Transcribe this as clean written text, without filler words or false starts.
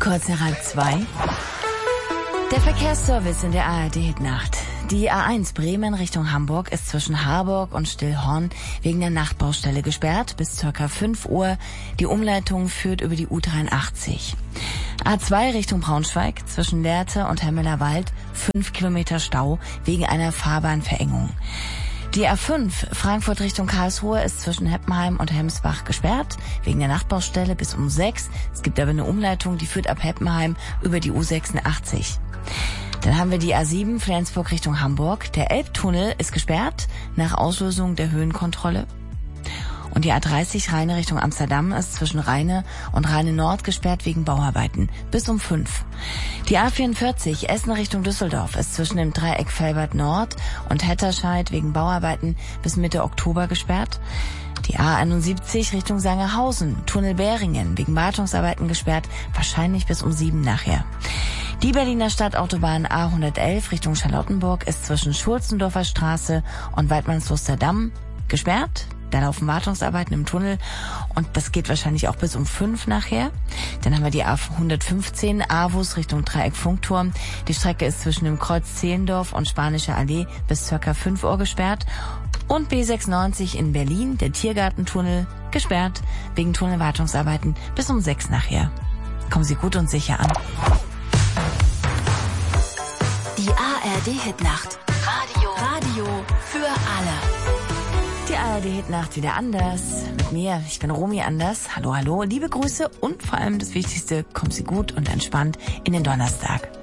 Kurz nach 1:30. Der Verkehrsservice in der ARD-Hitnacht. Die A1 Bremen Richtung Hamburg ist zwischen Harburg und Stillhorn wegen der Nachtbaustelle gesperrt bis ca. 5 Uhr. Die Umleitung führt über die U83. A2 Richtung Braunschweig zwischen Lehrte und Hemmelerwald 5 Kilometer Stau wegen einer Fahrbahnverengung. Die A5 Frankfurt Richtung Karlsruhe ist zwischen Heppenheim und Hemsbach gesperrt wegen der Nachtbaustelle bis um 6. Es gibt aber eine Umleitung, die führt ab Heppenheim über die U86. Dann haben wir die A7 Flensburg Richtung Hamburg. Der Elbtunnel ist gesperrt nach Auslösung der Höhenkontrolle. Und die A30 Rheine Richtung Amsterdam ist zwischen Rheine und Rheine Nord gesperrt wegen Bauarbeiten bis um 5. Die A44 Essen Richtung Düsseldorf ist zwischen dem Dreieck Velbert Nord und Hetterscheid wegen Bauarbeiten bis Mitte Oktober gesperrt. Die A71 Richtung Sangerhausen, Tunnel Beringen wegen Wartungsarbeiten gesperrt, wahrscheinlich bis um 7 nachher. Die Berliner Stadtautobahn A111 Richtung Charlottenburg ist zwischen Schulzendorfer Straße und Waldmannsluster Damm gesperrt. Da laufen Wartungsarbeiten im Tunnel und das geht wahrscheinlich auch bis um 5 nachher. Dann haben wir die A115 Avus Richtung Dreieck Funkturm. Die Strecke ist zwischen dem Kreuz Zehlendorf und Spanische Allee bis ca. 5 Uhr gesperrt. Und B96 in Berlin, der Tiergartentunnel, gesperrt wegen Tunnelwartungsarbeiten bis um 6 nachher. Kommen Sie gut und sicher an. Die ARD-Hitnacht. Radio für alle. Die ARD-Hitnacht wieder anders. Mit mir, ich bin Romy Anders. Hallo, hallo, liebe Grüße und vor allem das Wichtigste, kommen Sie gut und entspannt in den Donnerstag.